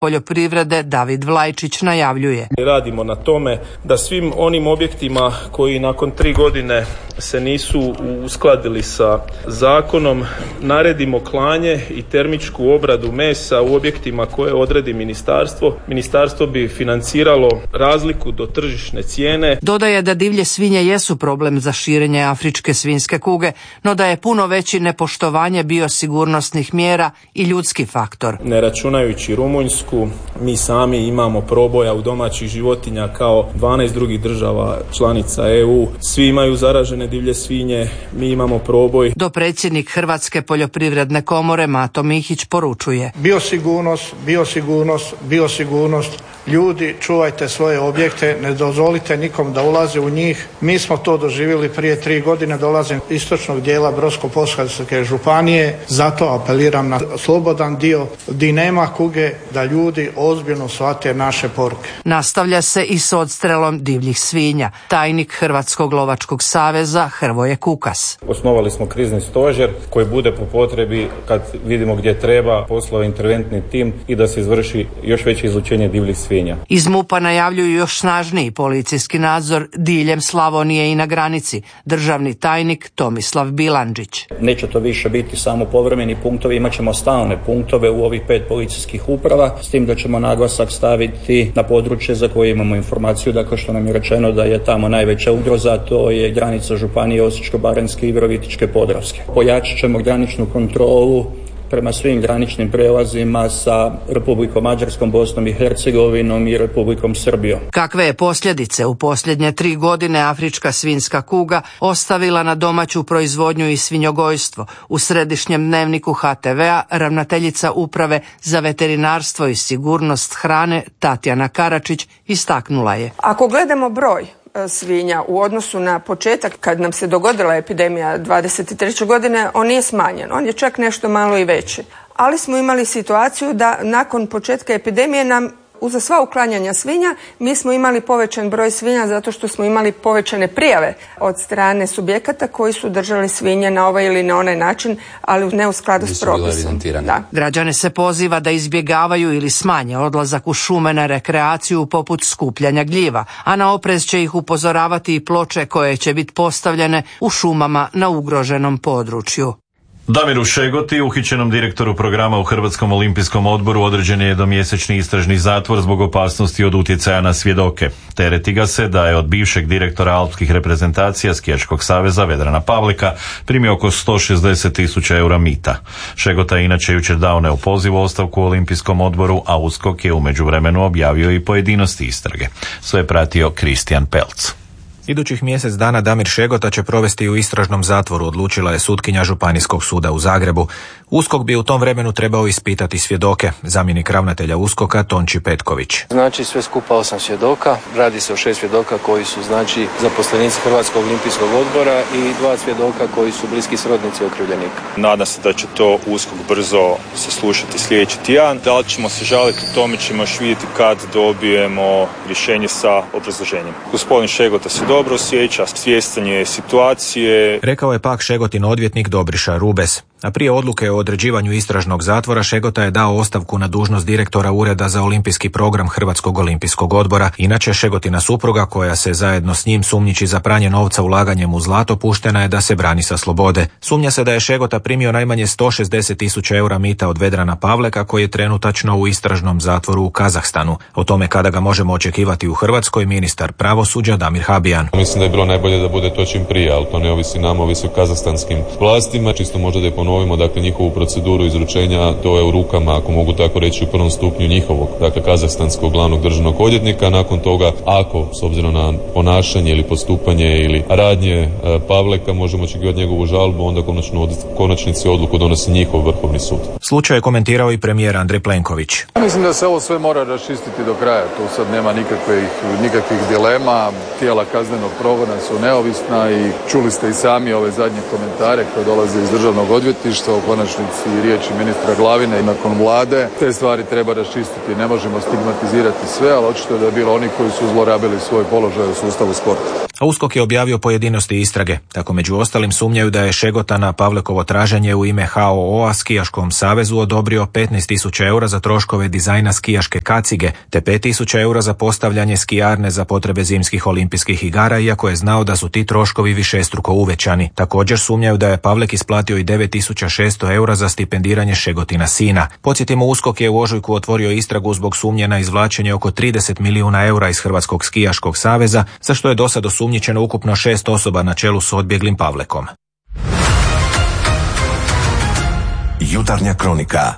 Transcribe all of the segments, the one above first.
poljoprivrede David Vlajčić najavljuje. Radimo na tome da svim onim objektima koji nakon 3 godine se nisu uskladili sa zakonom naredimo klanje i termičku obradu mesa u objektima koje odredi ministarstvo. Ministarstvo bi financiralo razliku do tržišne cijene. Dodaje da divlje svinje jesu problem za širenje afričke svinjske kuge, no da je puno veći nepoštovanje biosigurnosnih mjera i ljudski faktor. Ne računajući Rumunjsku, mi sami imamo proboja u domaćih životinja kao 12 drugih država članica EU. Svi imaju zaražene divlje svinje, mi imamo proboj. Dopredsjednik Hrvatske poljoprivredne komore Mato Mihić poručuje. Biosigurnost. Ljudi, čuvajte svoje objekte, ne dozvolite nikom da ulaze u njih. Mi smo to doživjeli prije 3 godine, dolazim iz istočnog dijela Brodsko-posavske županije, zato apeliram na slobodan dio gdje nema kuge, da ljudi ozbiljno shvate naše poruke. Nastavlja se i s odstrelom divljih svinja. Tajnik Hrvatskog lovačkog saveza Hrvoje Kukas. Osnovali smo krizni stožer koji bude po potrebi, kad vidimo gdje treba, poslao interventni tim i da se izvrši još veće izlučenje divljih svinja. Iz MUP-a najavljuju još snažniji policijski nadzor diljem Slavonije i na granici. Državni tajnik Tomislav Bilandžić. Neće to više biti samo povremeni punktovi, imat ćemo stalne punktove u ovih 5 policijskih uprava, s tim da ćemo naglasak staviti na područje za koje imamo informaciju, dakle što nam je rečeno da je tamo najveća ugroza, to je granica županije Osječko-baranjske i Virovitičke-podravske. Pojačat ćemo graničnu kontrolu prema svim graničnim prelazima sa Republikom Mađarskom, Bosnom i Hercegovinom i Republikom Srbijom. Kakve je posljedice u posljednje 3 godine afrička svinjska kuga ostavila na domaću proizvodnju i svinjogojstvo? U središnjem dnevniku HTV-a ravnateljica Uprave za veterinarstvo i sigurnost hrane Tatjana Karačić istaknula je. Ako gledamo broj svinja u odnosu na početak kad nam se dogodila epidemija 23. godine, on nije smanjen, on je čak nešto malo i veći. Ali smo imali situaciju da nakon početka epidemije nam uza sva uklanjanja svinja mi smo imali povećan broj svinja zato što smo imali povećane prijave od strane subjekata koji su držali svinje na ovaj ili na onaj način, ali ne u skladu s propisom. Građane se poziva da izbjegavaju ili smanje odlazak u šume na rekreaciju poput skupljanja gljiva, a na oprez će ih upozoravati i ploče koje će biti postavljene u šumama na ugroženom području. Damiru Šegoti, uhićenom direktoru programa u Hrvatskom olimpijskom odboru, određen je jednomjesečni istražni zatvor zbog opasnosti od utjecaja na svjedoke. Tereti ga se da je od bivšeg direktora alpskih reprezentacija Skijaškog saveza Vedrana Pavlika primio oko 160.000 eura mita. Šegota je inače jučer dao neopozivu ostavku u Olimpijskom odboru, a USKOK je u međuvremenu objavio i pojedinosti istrage. Sve je pratio Kristijan Pelc. Idućih mjesec dana Damir Šegota će provesti u istražnom zatvoru, odlučila je sutkinja Županijskog suda u Zagrebu. USKOK bi u tom vremenu trebao ispitati svjedoke, zamjenik ravnatelja USKOK-a Tonči Petković. Znači sve skupa 8 svjedoka, radi se o 6 svjedoka koji su znači zaposlenici Hrvatskog olimpijskog odbora i 2 svjedoka koji su bliski srodnici okrivljenika. Nadam se da će to USKOK brzo saslušati sljedeći tjedan. Da li ćemo se žaliti, o tome ćemo još vidjeti kad dobijemo rješenje sa obrazloženjem. Gospodin Šegota se dobro osjeća, svjestan je situacije. Rekao je pak Šegotin odvjetnik Dobriša Rubes. A prije odluke o određivanju istražnog zatvora Šegota je dao ostavku na dužnost direktora Ureda za olimpijski program Hrvatskog olimpijskog odbora. Inače, Šegotina supruga, koja se zajedno s njim sumnjiči za pranje novca ulaganjem u zlato, puštena je da se brani sa slobode. Sumnja se da je Šegota primio najmanje 160.000 eura mita od Vedrana Pavleka, koji je trenutačno u istražnom zatvoru u Kazahstanu. O tome kada ga možemo očekivati u Hrvatskoj, ministar pravosuđa Damir Habijan. Mislim da je bilo najbolje da bude to čim prije, ali to ne ovisi nama, ovisi o kazahstanskim vlastima. Čisto možda da je ponovimo, dakle, njihovu proceduru izručenja, to je u rukama, ako mogu tako reći, u prvom stupnju njihovog, dakle, kazahstanskog glavnog državnog odvjetnika. Nakon toga, ako, s obzirom na ponašanje ili postupanje ili radnje Pavleka, možemo očekivati njegovu žalbu, onda konačnici odluku donosi njihov Vrhovni sud. Slučaj je komentirao i premijer Andrej Plenković. Mislim da se ovo sve mora raščistiti do kraja. Tu sad nema nikakvih dilema. Tijela kaznenog progona su neovisna i čuli ste i sami ove zadnje komentare koje dolaze iz državnog odvjetništva, u konačnici riječi ministra Glavine i nakon vlade. Te stvari treba raščistiti. Ne možemo stigmatizirati sve, ali očito je da je bilo oni koji su zlorabili svoj položaj u sustavu sporta. a USKOK je objavio pojedinosti istrage. Tako među ostalim sumnjaju da je Šegota na Pavlekovo traženje u ime HOO-a Skijaškom savezu odobrio 15.000 eura za troškove dizajna skijaške kacige, te 5.000 eura za postavljanje skijarne za potrebe zimskih olimpijskih igara, iako je znao da su ti troškovi višestruko uvećani. Također sumnjaju da je Pavlek isplatio i 9.600 eura za stipendiranje Šegotina sina. Podsjetimo, USKOK je u ožujku otvorio istragu zbog sumnje na izvlačenje oko 30 milijuna eura iz Hrvatskog skijaškog saveza, za što je dosad osumnjičeno ukupno 6 osoba na čelu s odbjeglim Pavlekom. Jutarnja kronika.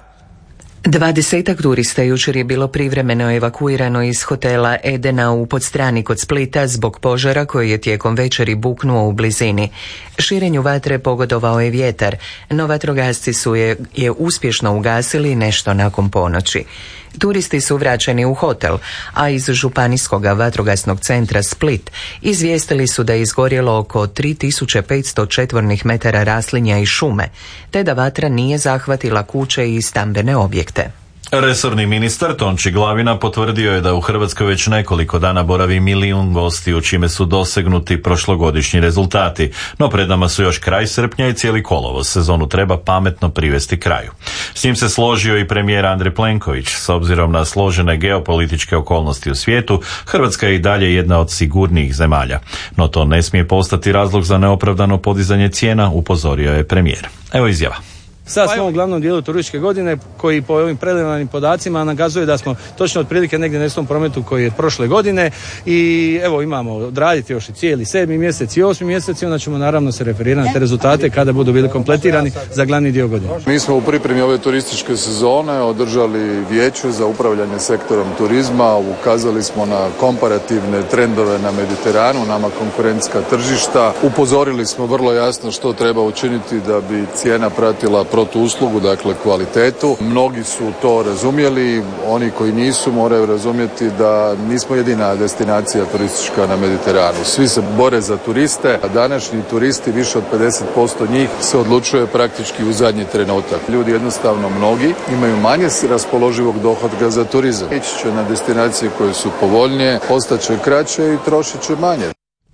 20 turista jučer je bilo privremeno evakuirano iz hotela Edena u Podstrani kod Splita zbog požara koji je tijekom večeri buknuo u blizini. Širenju vatre pogodovao je vjetar, no vatrogasci su je uspješno ugasili nešto nakon ponoći. Turisti su vraćeni u hotel, a iz Županijskog vatrogasnog centra Split izvijestili su da je izgorjelo oko 3500 četvornih metara raslinja i šume, te da vatra nije zahvatila kuće i stambene objekte. Resorni ministar Tonči Glavina potvrdio je da u Hrvatskoj već nekoliko dana boravi 1 milijun gostiju, čime su dosegnuti prošlogodišnji rezultati. No pred nama su još kraj srpnja i cijeli kolovoz. Sezonu treba pametno privesti kraju. S njim se složio i premijer Andrej Plenković. S obzirom na složene geopolitičke okolnosti u svijetu, Hrvatska je i dalje jedna od sigurnijih zemalja. No to ne smije postati razlog za neopravdano podizanje cijena, upozorio je premijer. Evo izjava. Sad smo u glavnom dijelu turističke godine koji po ovim preliminarnim podacima nakazuje da smo točno otprilike negdje na istom prometu koji je prošle godine i evo imamo odraditi još i cijeli 7. mjesec i 8. mjesec i onda ćemo naravno se referirati na te rezultate kada budu bili kompletirani za glavni dio godine. Mi smo u pripremi ove turističke sezone održali vijeće za upravljanje sektorom turizma, ukazali smo na komparativne trendove na Mediteranu, nama konkurentska tržišta, upozorili smo vrlo jasno što treba učiniti da bi cijena pratila protuuslugu, dakle kvalitetu. Mnogi su to razumjeli, oni koji nisu moraju razumjeti da nismo jedina destinacija turistička na Mediteranu. Svi se bore za turiste, a današnji turisti, više od 50% njih se odlučuje praktički u zadnji trenutak. Ljudi jednostavno mnogi imaju manje raspoloživog dohotka za turizam. Ići će na destinacije koje su povoljnije, ostaće kraće i trošit će manje.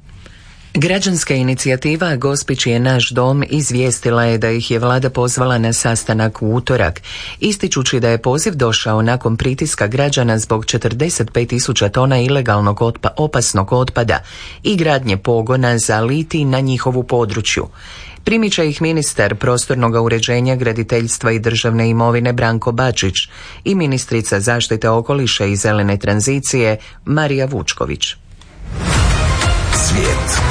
Građanska inicijativa Gospić je naš dom izvijestila je da ih je vlada pozvala na sastanak u utorak, ističući da je poziv došao nakon pritiska građana zbog 45.000 tona ilegalnog opasnog otpada i gradnje pogona za litij na njihovu području. Primit će ih ministar prostornog uređenja, graditeljstva i državne imovine Branko Bačić i ministrica zaštite okoliša i zelene tranzicije Marija Vučković. Svijet.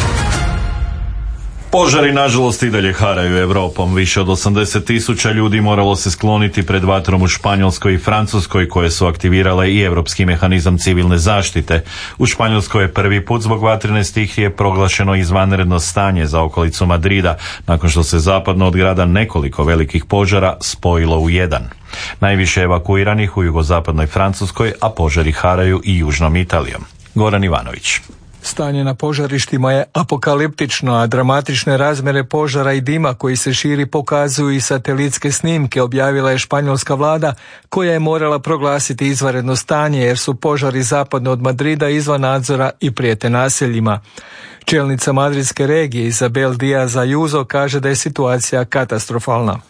Požari nažalost i dalje haraju Europom. Više od 80.000 ljudi moralo se skloniti pred vatrom u Španjolskoj i Francuskoj, koje su aktivirale i europski mehanizam civilne zaštite. U Španjolskoj je prvi put zbog vatrene stihije proglašeno izvanredno stanje za okolicu Madrida, nakon što se zapadno od grada nekoliko velikih požara spojilo u jedan. Najviše evakuiranih u jugozapadnoj Francuskoj, a požari haraju i južnom Italijom. Goran Ivanović. Stanje na požarištima je apokaliptično, a dramatične razmjere požara i dima koji se širi pokazuju i satelitske snimke, objavila je španjolska vlada, koja je morala proglasiti izvanredno stanje jer su požari zapadno od Madrida izvan nadzora i prijete naseljima. Čelnica madridske regije Isabel Díaz Ayuso kaže da je situacija katastrofalna.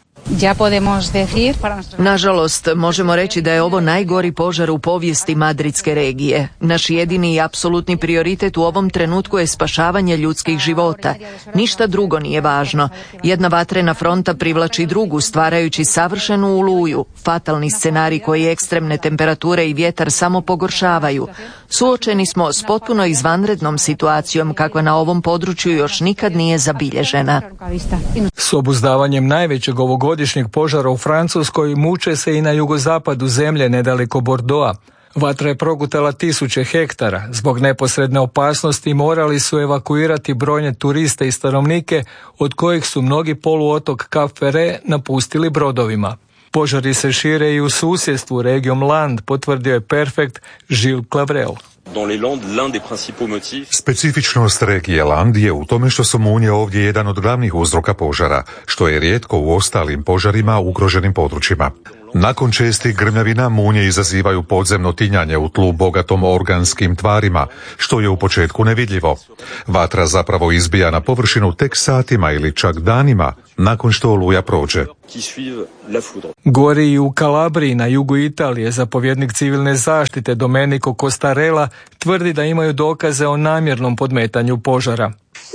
Nažalost, možemo reći da je ovo najgori požar u povijesti madridske regije. Naš jedini i apsolutni prioritet u ovom trenutku je spašavanje ljudskih života. Ništa drugo nije važno. Jedna vatrena fronta privlači drugu, stvarajući savršenu oluju. Fatalni scenarij koji ekstremne temperature i vjetar samo pogoršavaju. Suočeni smo s potpuno izvanrednom situacijom kakva na ovom području još nikad nije zabilježena. S obuzdavanjem najvećeg ovogodišnjeg požara u Francuskoj muče se i na jugozapadu zemlje nedaleko Bordeauxa. Vatra je progutala 1000 hektara. Zbog neposredne opasnosti morali su evakuirati brojne turiste i stanovnike, od kojih su mnogi poluotok Cap Ferret napustili brodovima. Požari se šire i u susjedstvu regijom Land, potvrdio je Perfect Gilles Clavrel. Specifičnost regije Land je u tome što su munje ovdje jedan od glavnih uzroka požara, što je rijetko u ostalim požarima u ugroženim područjima. Nakon čestih grmljavina munje izazivaju podzemno tinjanje u tlu bogatom organskim tvarima, što je u početku nevidljivo. Vatra zapravo izbija na površinu tek satima ili čak danima nakon što oluja prođe. Gori i u Kalabriji na jugu Italije zapovjednik civilne zaštite Domenico Costarella tvrdi da imaju dokaze o namjernom podmetanju požara.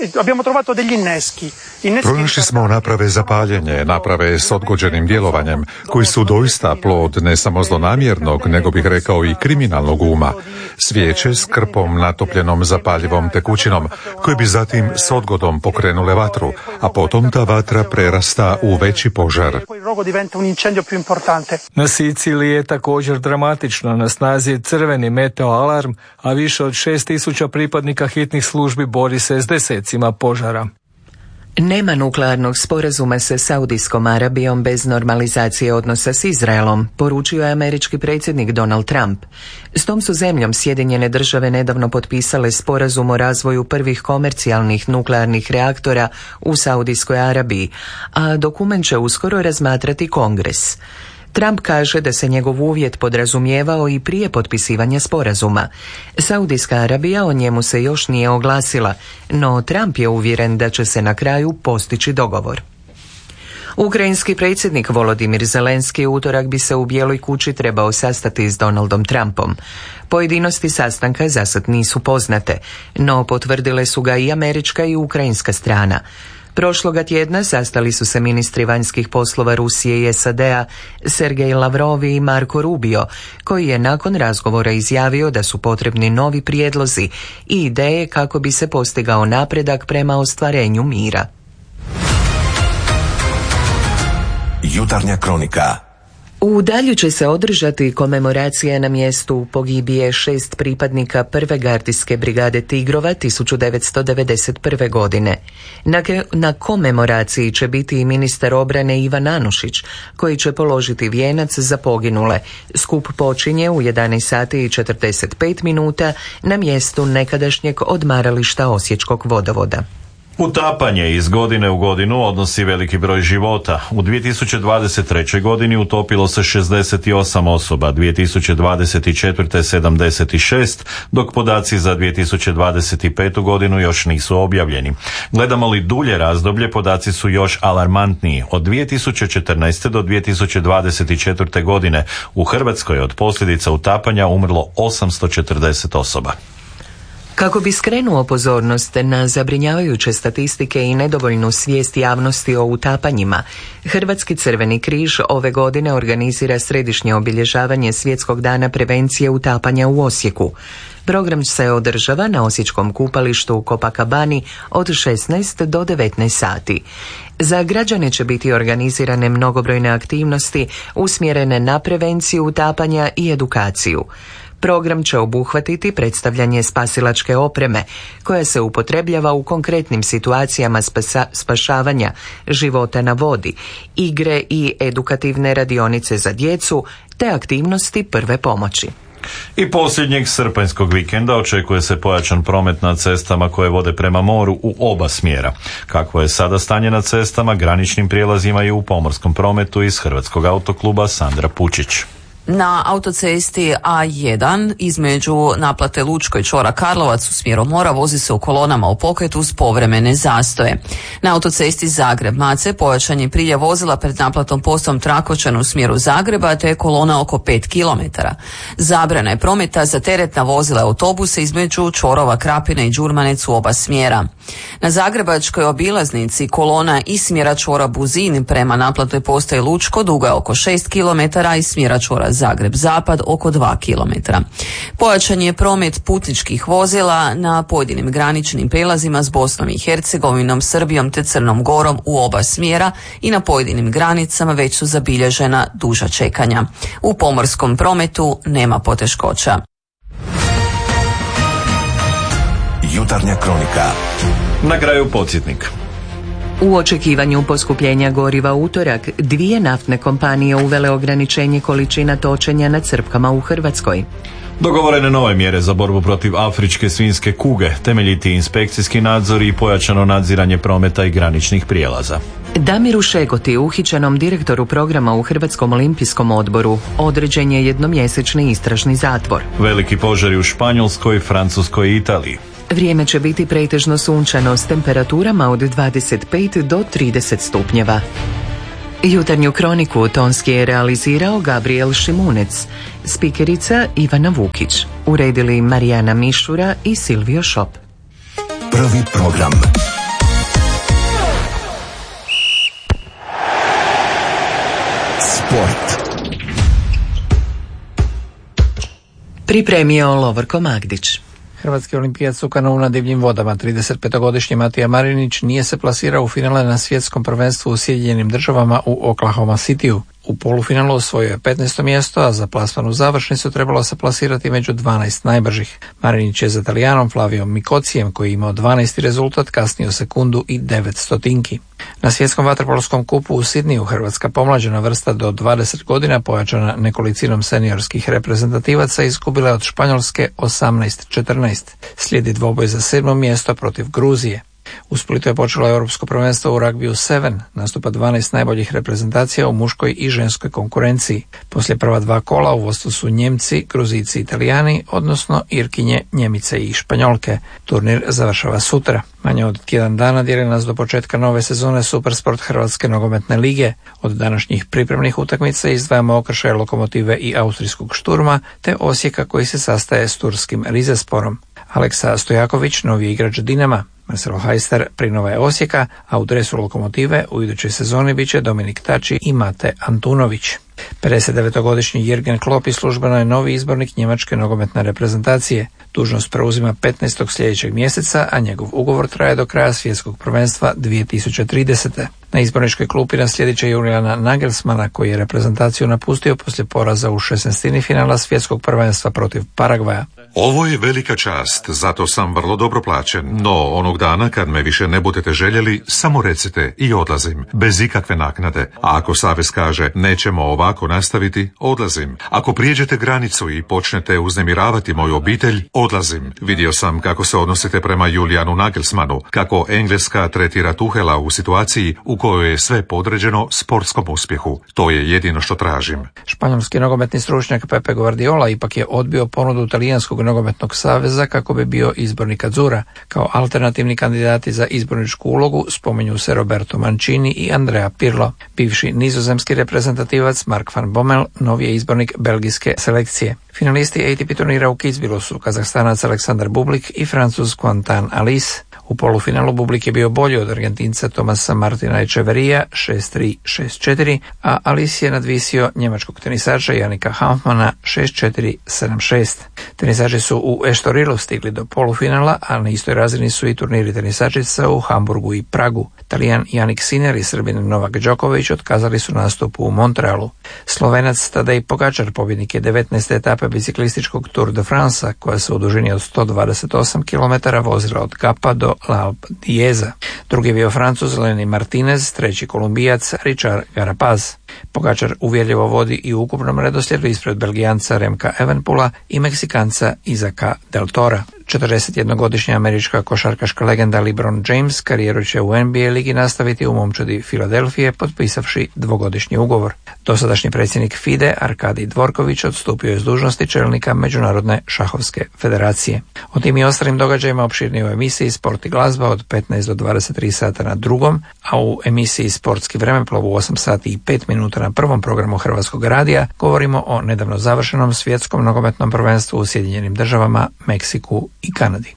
Pronašli smo naprave za paljenje, naprave s odgođenim djelovanjem, koji su doista plod ne samo zlonamjernog, nego bih rekao i kriminalnog uma. Svijeće s krpom natopljenom zapaljivom tekućinom, koje bi zatim s odgodom pokrenule vatru, a potom ta vatra prerasta u veći požar. Na Siciliji je također dramatično, na snazi je crveni meteo alarm, a više od 6.000 pripadnika hitnih službi bori se s desecima požara. Nema nuklearnog sporazuma sa Saudijskom Arabijom bez normalizacije odnosa s Izraelom, poručio je američki predsjednik Donald Trump. S tom su zemljom Sjedinjene Države nedavno potpisale sporazum o razvoju prvih komercijalnih nuklearnih reaktora u Saudijskoj Arabiji, a dokument će uskoro razmatrati Kongres. Trump kaže da se njegov uvjet podrazumijevao i prije potpisivanja sporazuma. Saudijska Arabija o njemu se još nije oglasila, no Trump je uvjeren da će se na kraju postići dogovor. Ukrajinski predsjednik Volodimir Zelenski utorak bi se u Bijeloj kući trebao sastati s Donaldom Trumpom. Pojedinosti sastanka zasad nisu poznate, no potvrdile su ga i američka i ukrajinska strana. Prošloga tjedna sastali su se ministri vanjskih poslova Rusije i SAD-a Sergej Lavrov i Marko Rubio, koji je nakon razgovora izjavio da su potrebni novi prijedlozi i ideje kako bi se postigao napredak prema ostvarenju mira. Jutarnja kronika. U Dalju će se održati komemoracija na mjestu pogibije 6 pripadnika prve gardijske brigade Tigrova 1991. godine. Na komemoraciji će biti i ministar obrane Ivan Anušić, koji će položiti vijenac za poginule. Skup počinje u 11:45 na mjestu nekadašnjeg odmarališta Osječkog vodovoda. Utapanje iz godine u godinu odnosi veliki broj života. U 2023. godini utopilo se 68 osoba, 2024. 76, dok podaci za 2025. godinu još nisu objavljeni. Gledamo li dulje razdoblje, podaci su još alarmantniji. Od 2014. do 2024. godine u Hrvatskoj od posljedica utapanja umrlo 840 osoba. Kako bi skrenuo pozornost na zabrinjavajuće statistike i nedovoljnu svijest javnosti o utapanjima, Hrvatski Crveni križ ove godine organizira središnje obilježavanje Svjetskog dana prevencije utapanja u Osijeku. Program se održava na osječkom kupalištu u Copacabani od 16 do 19 sati. Za građane će biti organizirane mnogobrojne aktivnosti usmjerene na prevenciju utapanja i edukaciju. Program će obuhvatiti predstavljanje spasilačke opreme koja se upotrebljava u konkretnim situacijama spašavanja života na vodi, igre i edukativne radionice za djecu te aktivnosti prve pomoći. I posljednjeg srpanjskog vikenda očekuje se pojačan promet na cestama koje vode prema moru u oba smjera. Kakvo je sada stanje na cestama, graničnim prijelazima i u pomorskom prometu, iz Hrvatskog autokluba Sandra Pučić. Na autocesti A1 između naplate Lučko i čvora Karlovac u smjeru mora vozi se u kolonama u pokretu uz povremene zastoje. Na autocesti Zagreb-Mace pojačan je priljev vozila pred naplatom postom Trakočan u smjeru Zagreba, te je kolona oko 5 km. Zabrana je prometa za teretna vozila i autobuse između čvorova Krapine i Đurmanec u oba smjera. Na zagrebačkoj obilaznici kolona iz smjera čvora Buzin prema naplatnoj postaji Lučko duga je oko 6 km i smjera čvora Zagreb-Zapad oko 2 km. Pojačan je promet putničkih vozila na pojedinim graničnim prijelazima s Bosnom i Hercegovinom, Srbijom te Crnom Gorom u oba smjera i na pojedinim granicama već su zabilježena duža čekanja. U pomorskom prometu nema poteškoća. Jutarnja kronika. Na kraju podsjetnik. U očekivanju poskupljenja goriva utorak, 2 naftne kompanije uvele ograničenje količina točenja na crpkama u Hrvatskoj. Dogovorene nove mjere za borbu protiv afričke svinjske kuge, temeljiti inspekcijski nadzor i pojačano nadziranje prometa i graničnih prijelaza. Damiru Šegoti, uhićenom direktoru programa u Hrvatskom olimpijskom odboru, određen je jednomjesečni istražni zatvor. Veliki požari u Španjolskoj, Francuskoj i Italiji. Vrijeme će biti pretežno sunčano s temperaturama od 25 do 30 stupnjeva. Jutarnju kroniku tonski je realizirao Gabriel Šimunec, spikerica Ivana Vukić, uredili Marijana Mišura i Silvio Šop. Prvi program. Sport. Pripremio Lovorko Magdić. Hrvatski olimpijac u kanou na divljim vodama, 35-godišnji Matija Marinić, nije se plasirao u finale na svjetskom prvenstvu u Sjedinjenim Državama u Oklahoma Cityu. U polufinalu osvojio je 15. mjesto, a za plasman u završnicu trebalo se plasirati među 12 najbržih. Marinić je za Talijanom Flavijom Mikocijem, koji je imao 12. rezultat, kasnio sekundu i 9 stotinki. Na svjetskom vaterpolskom kupu u Sidniju Hrvatska pomlađena vrsta do 20 godina, pojačana nekolicinom seniorskih reprezentativaca, izgubila je od Španjolske 18-14. Slijedi dvoboj za 7. mjesto protiv Gruzije. U Splitu je počelo europsko prvenstvo u ragbiju 7, nastupa 12 najboljih reprezentacija u muškoj i ženskoj konkurenciji. Poslije prva dva kola u vodstvu su Njemci, Gruzijci i Italijani, odnosno Irkinje, Njemice i Španjolke. Turnir završava sutra. Manje od tjedan dana dijeli nas do početka nove sezone Supersport Hrvatske nogometne lige. Od današnjih pripremnih utakmica izdvajamo okršaje Lokomotive i austrijskog Šturma, te Osijeka koji se sastaje s turskim Rizesporom. Aleksa Stojaković, novi igrač Dinama. Marcelo Hajster prinova je Osijeka, a u dresu Lokomotive u idućoj sezoni bit će Dominik Tači i Mate Antunović. 59-godišnji Jürgen Klopp službeno je novi izbornik njemačke nogometne reprezentacije. Dužnost preuzima 15. sljedećeg mjeseca, a njegov ugovor traje do kraja svjetskog prvenstva 2030. Na izborničkoj klupi naslijedit će Julijana Nagelsmana, koji je reprezentaciju napustio poslije poraza u 16. finala svjetskog prvenstva protiv Paragvaja. Ovo je velika čast, zato sam vrlo dobro plaćen, no onog dana kad me više ne budete željeli, samo recite i odlazim, bez ikakve naknade. A ako savez kaže nećemo ovako nastaviti, odlazim. Ako prijeđete granicu i počnete uznemiravati moju obitelj, odlazim. Vidio sam kako se odnosite prema Julijanu Nagelsmanu, kako Engleska tretira Tuhela u situaciji u kojoj je sve podređeno sportskom uspjehu. To je jedino što tražim. Španjolski nogometni stručnjak Pepe Guardiola ipak je odbio ponudu Talijanskog nogometnog saveza kako bi bio izbornik Azzurra. Kao alternativni kandidati za izborničku ulogu spomenju se Roberto Mancini i Andrea Pirlo. Bivši nizozemski reprezentativac Mark van Bommel novi je izbornik belgijske selekcije. Finalisti ATP turnira u Kitzbühelu su Kazahstanac Aleksandar Bublik i Francuz Quentin Alice. U polufinalu Bublik je bio bolji od Argentinca Tomasa Martina Echeverija 6-3, 6-4, a Alice je nadvisio njemačkog tenisača Janika Hanfmana 6-4, 7-6. Tenisači su u Estorilu stigli do polufinala, a na istoj razini su i turniri tenisačica u Hamburgu i Pragu. Talijan Jannik Sinner i Srbin Novak Đoković otkazali su nastup u Montrealu. Slovenac Tadej Pogačar pobjednik je 19. etape biciklističkog Tour de France, koja se u dužini od 128 km vozila od Gapa do L'Alpe d'Huez. Drugi je bio Francuz Lenny Martinez, treći Kolumbijac Richard Carapaz. Pogačar uvjerljivo vodi i u ukupnom redoslijedu ispred Belgijanca Remka Evenpoola i Meksikanca Izaka Del Tora. 41-godišnja američka košarkaška legenda LeBron James karijeru će u NBA ligi nastaviti u momčadi Filadelfije, potpisavši dvogodišnji ugovor. Dosadašnji predsjednik FIDE Arkadij Dvorković odstupio je s dužnosti čelnika Međunarodne šahovske federacije. O tim i ostalim događajima opširnije u emisiji Sport i glazba od 15 do 23 sata na drugom, a u emisiji Sportski vremeplov u 8 sati i 5 minuta na prvom programu Hrvatskog radija govorimo o nedavno završenom svjetskom nogometnom prvenstvu u Sjedinjenim Državama, Meksiku i Kanadi.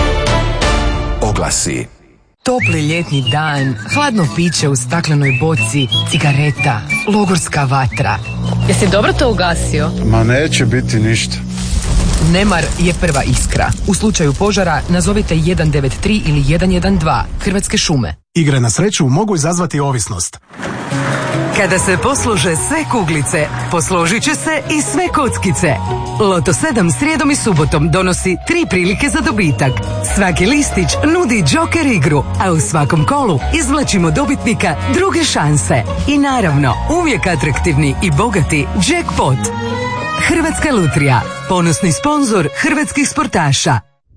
Oglasi. Topli ljetni dan, hladno piće u staklenoj boci, cigareta, logorska vatra. Jesi dobro to ugasio? Ma neće biti ništa. Nemar je prva iskra. U slučaju požara nazovite 193 ili 112, Hrvatske šume. Igre na sreću mogu izazvati ovisnost. Kada se poslože sve kuglice, posložit će se i sve kockice. Loto 7 srijedom i subotom donosi 3 prilike za dobitak. Svaki listić nudi džoker igru, a u svakom kolu izvlačimo dobitnika druge šanse. I naravno, uvijek atraktivni i bogati jackpot. Hrvatska lutrija, ponosni sponzor hrvatskih sportaša.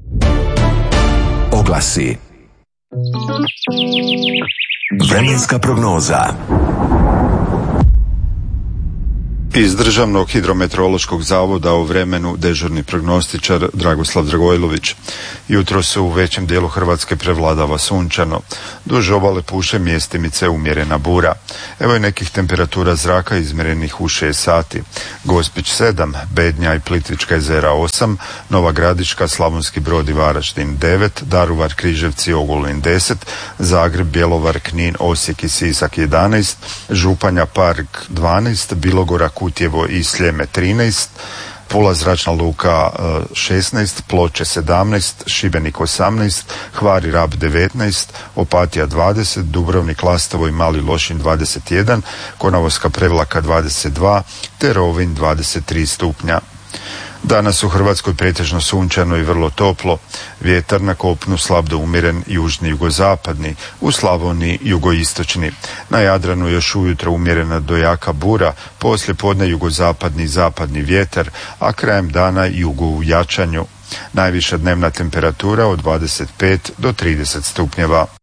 Oglasi. Vremenska prognoza. Iz Državnog hidrometeorološkog zavoda o vremenu dežurni prognostičar Dragoslav Dragojlović. Jutro se u većem dijelu Hrvatske prevladava sunčano. Duž obale puše mjestimice umjerena bura. Evo i nekih temperatura zraka izmjerenih u 6 sati. Gospić 7, Bednja i Plitvička jezera 8, Nova Gradiška, Slavonski Brod i Varaždin 9, Daruvar, Križevci, Ogulin 10, Zagreb, Bjelovar, Knin, Osijek i Sisak 11, Županja, Park 12, Bilogora, Kutjevo i Sljeme 13, Pula zračna luka 16, Ploče 17, Šibenik 18, Hvar i Rab 19, Opatija 20, Dubrovnik, Lastovo i Mali Lošinj 21, Konavolska Prevlaka 22, te Rovinj 23 stupnja. Danas u Hrvatskoj pretežno sunčano i vrlo toplo. Vjetar na kopnu slab do umjeren južni jugozapadni, u Slavoniji jugoistočni. Na Jadranu još ujutro umjerena do jaka bura, poslije podne jugozapadni i zapadni vjetar, a krajem dana jugo u jačanju. Najviša dnevna temperatura od 25 do 30 stupnjeva.